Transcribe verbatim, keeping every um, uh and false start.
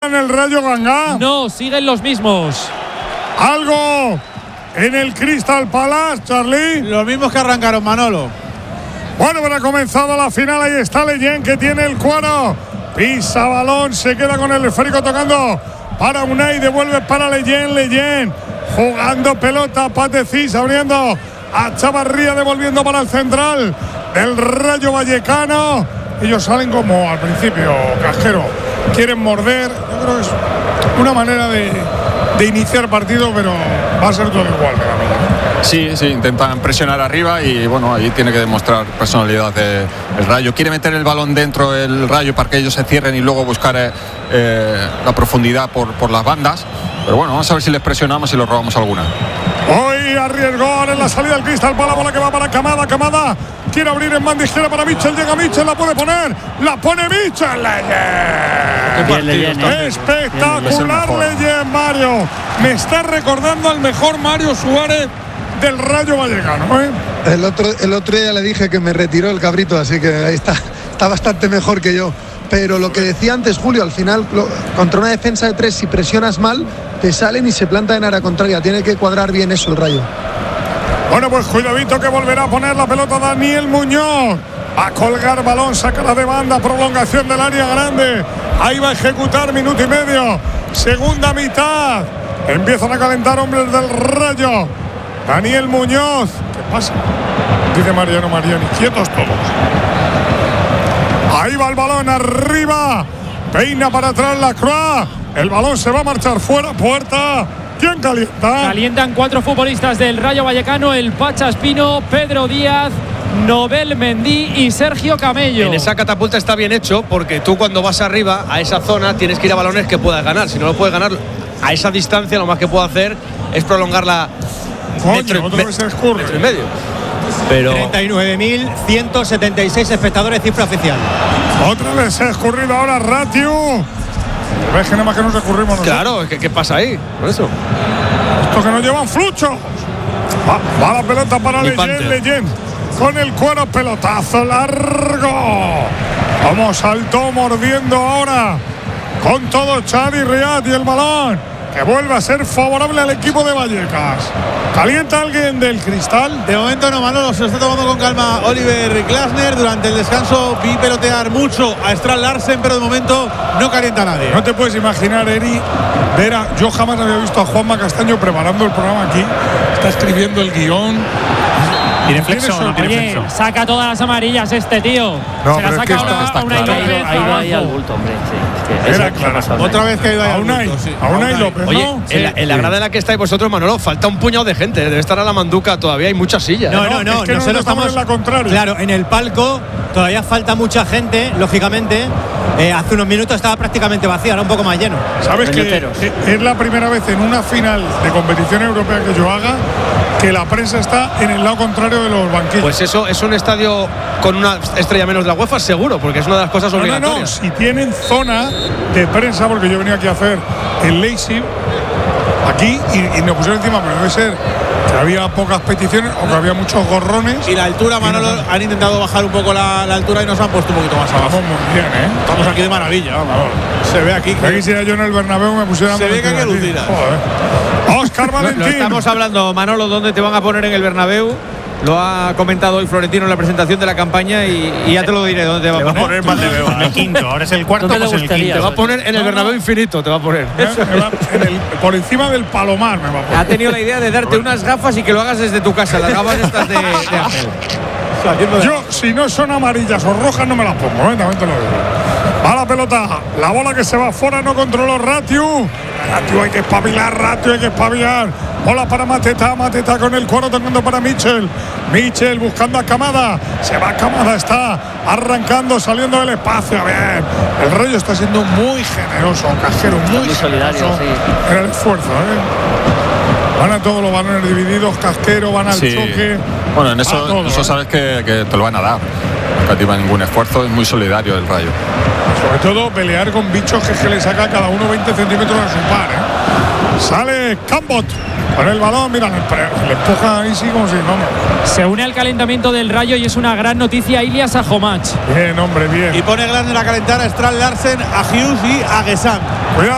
en el Rayo Gangá. No, siguen los mismos. Algo en el Crystal Palace, Charlie. Los mismos que arrancaron, Manolo. Bueno, pero ha comenzado la final. Ahí está Leyen, que tiene el cuero. Pisa balón, se queda con el esférico tocando para Unai, devuelve para Leyen. Leyen jugando pelota, Patecís abriendo a Chavarría, devolviendo para el central del Rayo Vallecano. Ellos salen como al principio, Casquero. Quieren morder. Yo creo que es una manera de, de iniciar partido, pero va a ser todo igual, ¿verdad? Sí, sí, intentan presionar arriba y bueno, ahí tiene que demostrar personalidad de, el Rayo. Quiere meter el balón dentro del Rayo para que ellos se cierren y luego buscar eh, eh, la profundidad por, por las bandas. Pero bueno, vamos a ver si les presionamos y les robamos alguna. Hoy arriesgó en la salida del Crystal Palace, bola que va para Camada. Camada quiere abrir en banda izquierda para Mitchell. Llega Mitchell, la puede poner. La pone Mitchell. Leyen. Espectacular Leyen, Mario. Me está recordando al mejor Mario Suárez del Rayo Vallecano, ¿eh? El otro, el otro día le dije que me retiró el cabrito, así que ahí está. Está bastante mejor que yo. Pero lo que decía antes Julio, al final, lo, contra una defensa de tres, si presionas mal, te salen y se plantan en área contraria. Tiene que cuadrar bien eso el Rayo. Bueno, pues cuidadito que volverá a poner la pelota Daniel Muñoz. A colgar balón, sacará de banda, prolongación del área grande. Ahí va a ejecutar minuto y medio. Segunda mitad. Empiezan a calentar hombres del Rayo. Daniel Muñoz. ¿Qué pasa? Dice Mariano Mariani. Quietos todos. Ahí va el balón arriba. Peina para atrás la Croix. El balón se va a marchar fuera. Puerta. ¿Quién calienta? Calientan cuatro futbolistas del Rayo Vallecano: el Pacha Espino, Pedro Díaz, Nobel Mendy y Sergio Camello. En esa catapulta está bien hecho, porque tú cuando vas arriba a esa zona tienes que ir a balones que puedas ganar. Si no lo puedes ganar a esa distancia, lo más que puedo hacer es prolongarla metro, Coño, metro, metro y medio. Pero treinta y nueve mil ciento setenta y seis espectadores, cifra oficial. Otra vez se ha escurrido ahora Ratiu. ¿Ves que nada más que nos escurrimos nosotros? Claro, ¿qué, ¿qué pasa ahí? Por eso. Estos que nos llevan flucho. Va, va la pelota para Leyen, Leyen. Con el cuero, pelotazo largo. Como saltó mordiendo ahora. Con todo Chadi Riad y el balón, que vuelve a ser favorable al equipo de Vallecas. ¿Calienta alguien del Cristal? De momento no, Manolo, se lo está tomando con calma Oliver Glasner. Durante el descanso vi pelotear mucho a Strand Larsen, pero de momento no calienta a nadie. No te puedes imaginar, Eri, ver a, yo jamás había visto a Juanma Castaño preparando el programa aquí. Está escribiendo el guión. ¿Tiene flexo o no tiene Oye, flexo? saca todas las amarillas este tío. No, se la pero es saca que ahora está- está a Unai claro. López. Ha ido ahí al abajo. bulto, hombre. Sí, es que Era eso- claro. eso pasa. Otra vez que ha ido ahí A al Unai, bulto, sí. a Unai López, Oye, ¿no? en, la, en la grada en la que estáis vosotros, Manolo, falta un puñado de gente. Debe estar a la manduca todavía, hay muchas sillas. No, ¿eh? no, no, es que nosotros nosotros estamos estamos en la contraria. Claro, en el palco todavía falta mucha gente, lógicamente. Eh, hace unos minutos estaba prácticamente vacío, ahora un poco más lleno. ¿Sabes que Peñoteros. es la primera vez en una final de competición europea que yo haga que la prensa está en el lado contrario de los banquillos? Pues eso es un estadio con una estrella menos de la UEFA, seguro, porque es una de las cosas no, no, obligatorias. no, si tienen zona de prensa, porque yo venía aquí a hacer el Leipzig aquí y, y me pusieron encima, pero debe ser que había pocas peticiones o que había muchos gorrones. Y la altura, Manolo, han intentado bajar un poco la, la altura y nos han puesto un poquito más abajo. Vamos muy bien, ¿eh? Estamos aquí de maravilla, vamos. Se ve aquí Ya que quisiera yo en el Bernabéu me pusieran. Se ve que hay que lucir. Oscar Valentín. Lo estamos hablando, Manolo, ¿dónde te van a poner en el Bernabéu? Lo ha comentado hoy Florentino en la presentación de la campaña y, y ya te lo diré dónde te va a poner. poner Valdebeo. En el quinto, ahora es el cuarto, ¿Dónde le pues en el gustaría? quinto. Te va a poner en el Bernabéu infinito, te va a poner. ¿Eh? Me va- en el- por encima del Palomar me va a poner. Ha tenido la idea de darte unas gafas y que lo hagas desde tu casa, las gafas estas de, de Ángel. Yo, si no son amarillas o rojas, no me las pongo, ¿eh? También te lo digo. Va la pelota, la bola que se va fuera, no controló Ratiu. Ratiu, hay que espabilar, Ratiu, hay que espabilar. Bola para Mateta, Mateta con el cuero tocando para Mitchell. Mitchell buscando a Camada. Se va Camada, está arrancando, saliendo del espacio. Bien, el Rayo está siendo muy generoso, Cajero, muy, muy solidario, generoso sí. en el esfuerzo, ¿eh? Van a todos los balones divididos, Casquero, van al Sí. choque. Bueno, en a eso, todo, eso ¿eh? sabes que, que te lo van a dar. No cativa ningún esfuerzo, es muy solidario el Rayo. Sobre todo pelear con bichos que, que le saca a cada uno veinte centímetros a su par, ¿eh? Sale Cambot con el balón, mira, le, le empuja ahí sí como si, vamos. Se une al calentamiento del Rayo y es una gran noticia Ilias Ajomach. Bien, hombre, bien. Y pone Glasner a calentar a Strand Larsen, a Hughes y a Gesam. Cuidado.